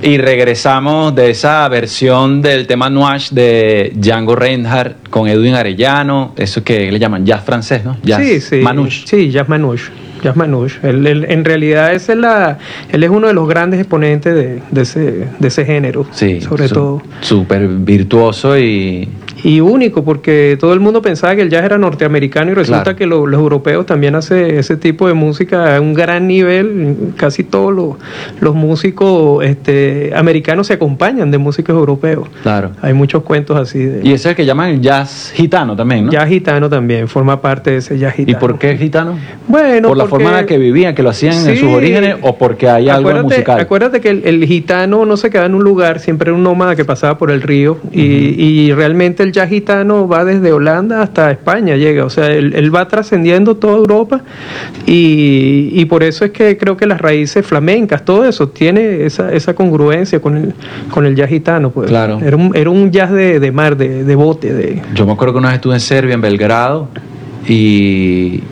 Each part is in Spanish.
Y regresamos de esa versión del tema Nuages de Django Reinhardt con Edwin Arellano, eso que le llaman jazz francés, ¿no? Jazz manouche. Sí, jazz manouche. Jazz manouche. Él, en realidad él es uno de los grandes exponentes de ese género, sí, sobre todo. Súper virtuoso y único, porque todo el mundo pensaba que el jazz era norteamericano y resulta que los europeos también hacen ese tipo de música a un gran nivel. Casi todos los músicos americanos se acompañan de músicos europeos. Claro. Hay muchos cuentos así. Y ese es el que llaman jazz gitano también, ¿no? Jazz gitano también, forma parte de ese jazz gitano. ¿Y por qué gitano? Bueno, ¿por la forma en la que vivían, que lo hacían en sus orígenes, o porque hay algo musical? Acuérdate que el gitano no se queda en un lugar, siempre era un nómada que pasaba por el río, y realmente el jazz gitano va desde Holanda hasta España, llega, o sea, él va trascendiendo toda Europa, y por eso es que creo que las raíces flamencas, todo eso tiene esa congruencia con el jazz gitano, pues. Claro. Era un jazz de mar, de bote. Yo me acuerdo que una vez estuve en Serbia, en Belgrado, y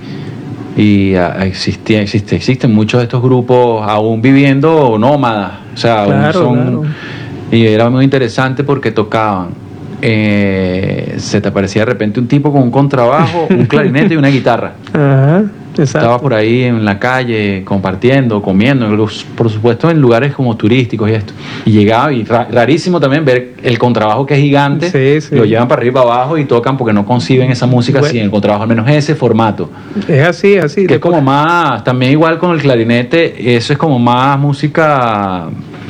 existen muchos de estos grupos aún viviendo nómadas, o sea, claro. Y era muy interesante porque tocaban, se te aparecía de repente un tipo con un contrabajo, un clarinete y una guitarra. Ajá, exacto. Estaba por ahí en la calle compartiendo, comiendo, por supuesto en lugares como turísticos y esto. Y llegaba, y rarísimo también ver el contrabajo, que es gigante, lo llevan para arriba, para abajo y tocan porque no conciben esa música sin el contrabajo, al menos ese formato. Es así. Que es como más, también igual con el clarinete, eso es como más música,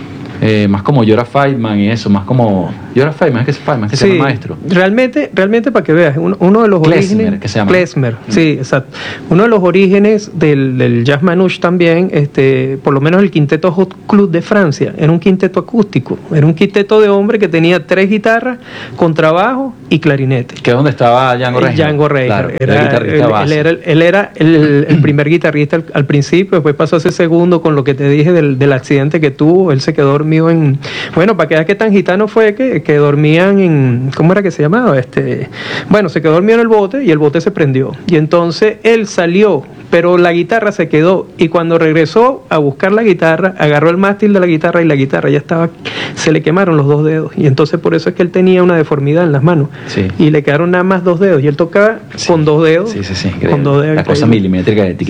más como Jorah Feldman y eso, más como Jorah Feldman, es que se llama maestro. Realmente para que veas, uno de los orígenes, que se llama Klezmer, sí, exacto. Uno de los orígenes del jazz manouche también, por lo menos el quinteto Hot Club de Francia, era un quinteto acústico, era un quinteto de hombres que tenía 3 guitarras, contrabajo y clarinete. Que es donde estaba Django Reinhardt. Django Reinhardt, claro, él era el primer guitarrista al principio, después pasó a ser segundo con lo que te dije del accidente que tuvo. Él se quedó dormido bueno, para que veas qué tan gitano fue que dormían en, ¿cómo era que se llamaba? Bueno, se quedó dormido en el bote y el bote se prendió. Y entonces él salió, pero la guitarra se quedó. Y cuando regresó a buscar la guitarra, agarró el mástil de la guitarra y la guitarra ya estaba, se le quemaron los 2 dedos. Y entonces por eso es que él tenía una deformidad en las manos. Sí. Y le quedaron nada más 2 dedos. Y él tocaba con 2 dedos. Sí. Con 2 dedos. La cosa milimétrica de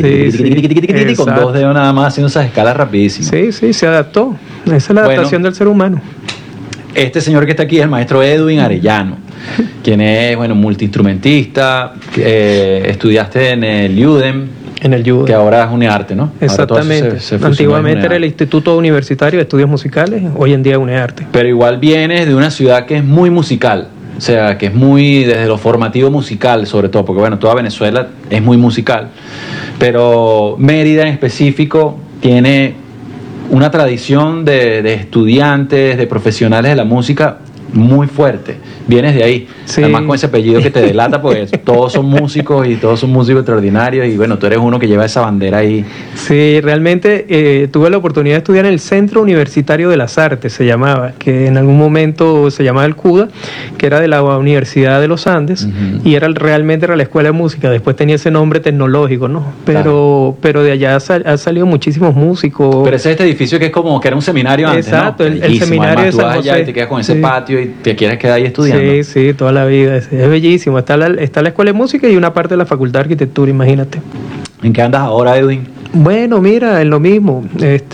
con 2 dedos nada más, haciendo esas escalas rapidísimas. Sí, se adaptó. Esa es la adaptación del ser humano. Este señor que está aquí es el maestro Edwin Arellano, quien es, multiinstrumentista, estudiaste en el UDEM. Que ahora es UNEARTE, ¿no? Exactamente. Antiguamente era el Instituto Universitario de Estudios Musicales, hoy en día UNEARTE. Pero igual vienes de una ciudad que es muy musical, o sea, que es muy desde lo formativo musical, sobre todo, porque toda Venezuela es muy musical, pero Mérida en específico tiene una tradición de estudiantes, de profesionales de la música muy fuerte. Vienes de ahí, además con ese apellido que te delata, pues todos son músicos y todos son músicos extraordinarios, y tú eres uno que lleva esa bandera ahí. Sí, realmente tuve la oportunidad de estudiar en el Centro Universitario de las Artes, se llamaba, que en algún momento se llamaba el CUDA, que era de la Universidad de los Andes, y realmente era la Escuela de Música. Después tenía ese nombre tecnológico, ¿no? Pero de allá han salido muchísimos músicos. Pero ese es este edificio que es como que era un seminario antes, exacto, ¿no? el seminario de San José. Tú vas allá y te quedas con ese patio y te quieres quedar ahí estudiando. Sí, toda la vida. Es bellísimo. Está la Escuela de Música y una parte de la Facultad de Arquitectura, imagínate. ¿En qué andas ahora, Edwin? Bueno, mira, en lo mismo.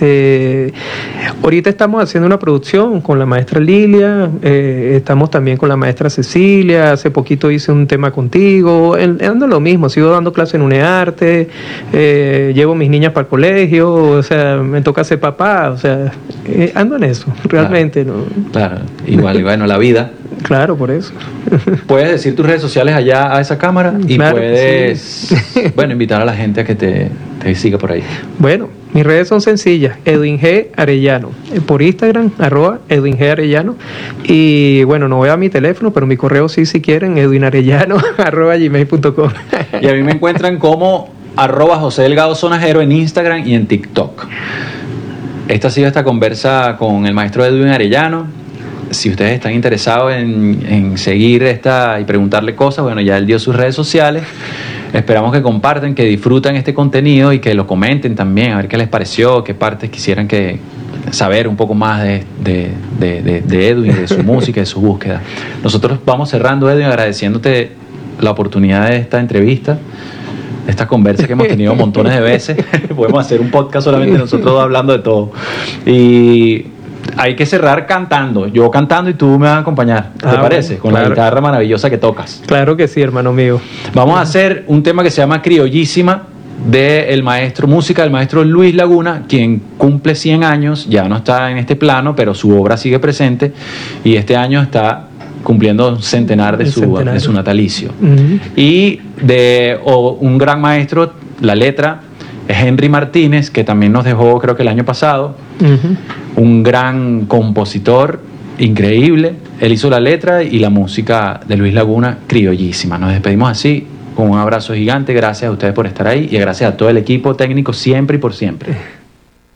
Ahorita estamos haciendo una producción con la maestra Lilia, estamos también con la maestra Cecilia. Hace poquito hice un tema contigo. Ando en lo mismo, sigo dando clases en UNEARTE, llevo mis niñas para el colegio, o sea, me toca ser papá, o sea, ando en eso, realmente. Claro, igual, la vida. Claro, por eso. Puedes decir tus redes sociales allá a esa cámara y puedes, invitar a la gente a que te siga por ahí. Bueno, mis redes son sencillas: Edwin G. Arellano, por Instagram, @Edwin G. Arellano, y no voy a mi teléfono, pero mi correo sí, si quieren, edwinarellano@gmail.com. Y a mí me encuentran como @José Delgado Sonajero en Instagram y en TikTok. Esta ha sido esta conversa con el maestro Edwin Arellano. Si ustedes están interesados en seguir y preguntarle cosas, ya él dio sus redes sociales. Esperamos que compartan, que disfrutan este contenido y que lo comenten también, a ver qué les pareció, qué partes quisieran que saber un poco más de Edwin, de su música, de su búsqueda. Nosotros vamos cerrando, Edwin, agradeciéndote la oportunidad de esta entrevista, de esta conversa que hemos tenido montones de veces. Podemos hacer un podcast solamente nosotros dos hablando de todo. Y hay que cerrar cantando, yo cantando y tú me vas a acompañar, ¿te parece? Bueno, con claro. la guitarra maravillosa que tocas. Claro que sí, hermano mío. Vamos a hacer un tema que se llama Criollísima, del maestro, música del maestro Luis Laguna, quien cumple 100 años, ya no está en este plano, pero su obra sigue presente, y este año está cumpliendo un centenar de su natalicio. Uh-huh. Y un gran maestro, la letra, es Henry Martínez, que también nos dejó, creo que el año pasado, un gran compositor, increíble. Él hizo la letra y la música de Luis Laguna, Criollísima. Nos despedimos así, con un abrazo gigante. Gracias a ustedes por estar ahí y gracias a todo el equipo técnico siempre y por siempre.